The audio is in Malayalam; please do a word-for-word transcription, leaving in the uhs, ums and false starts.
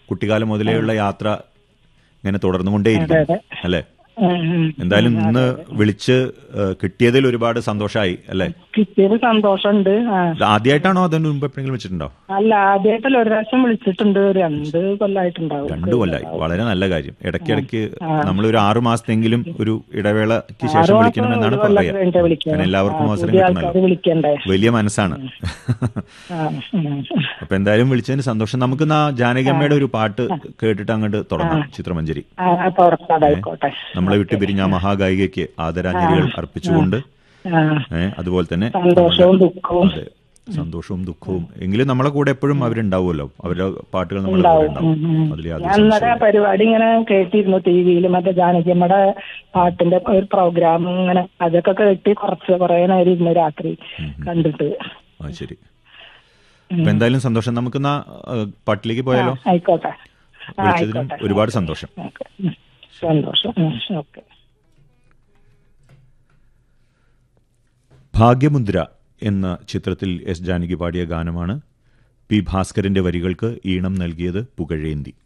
കുട്ടിക്കാലം മുതലേയുള്ള യാത്ര ഇങ്ങനെ തുടർന്നുകൊണ്ടേയിരിക്കും അല്ലേ? എന്തായാലും ഇന്ന് വിളിച്ച് കിട്ടിയതിൽ ഒരുപാട് സന്തോഷമായി അല്ലേ? കിട്ടിയത് സന്തോഷമുണ്ട്. ആദ്യമായിട്ടാണോ അതിന് മുമ്പ് എപ്പോഴെങ്കിലും വിളിച്ചിട്ടുണ്ടോ? അല്ല, ആദ്യമായിട്ടല്ല, ഒരു പ്രാവശ്യം വിളിച്ചിട്ടുണ്ട്. രണ്ട് കൊല്ലമായിട്ടുണ്ടാവും. രണ്ടു കൊല്ലായി. വളരെ നല്ല കാര്യം. ഇടയ്ക്കിടയ്ക്ക് നമ്മളൊരു ആറു മാസത്തെങ്കിലും ഒരു ഇടവേളയ്ക്ക് ശേഷം വിളിക്കണമെന്നാണ് പറയാ. കാരണം എല്ലാവർക്കും അവസരം കിട്ടണല്ലോ. വലിയ മനസ്സാണ്. അപ്പൊ എന്തായാലും വിളിച്ചതിന് സന്തോഷം. നമുക്ക് ജാനകിയമ്മയുടെ ഒരു പാട്ട് കേട്ടിട്ട് അങ്ങോട്ട് തുടങ്ങാം. ചിത്രമഞ്ജരി നമ്മളെ വിട്ടു പിരിഞ്ഞ മഹാഗായികയ്ക്ക് ആദരാഞ്ജലികൾ അർപ്പിച്ചുകൊണ്ട്, അതുപോലെ തന്നെ സന്തോഷവും ദുഃഖവും അതെ സന്തോഷവും ദുഃഖവും എങ്കിലും നമ്മളെ കൂടെ എപ്പോഴും അവരുണ്ടാവുമല്ലോ. അവരുടെ പാട്ടുകൾ നമ്മളെ കൂടെ ഉണ്ടാവും. അതിൽ അന്നേരം പരിപാടി ഇങ്ങനെ കേട്ടിരുന്നു ടി വിയിൽ, മറ്റേ ജാനകിയമ്മയുടെ പാട്ടിന്റെ ഒരു പ്രോഗ്രാം ഇങ്ങനെ, അതൊക്കെ കേട്ടി കുറച്ച് കുറെ നേരം ഇരുന്ന് രാത്രി കണ്ടിട്ട്. ആ ശരി. അപ്പൊ എന്തായാലും സന്തോഷം. നമുക്ക് പാട്ടിലേക്ക് പോയാലോ? ആയിക്കോട്ടെ. വിളിച്ചതിനും ഒരുപാട് സന്തോഷം. സന്തോഷം. ഓക്കെ. ഭാഗ്യമുദ്ര എന്ന ചിത്രത്തിൽ എസ് ജാനകി പാടിയ ഗാനമാണ്. പി ഭാസ്കരന്റെ വരികൾക്ക് ഈണം നൽകിയത് പുകഴേന്തി.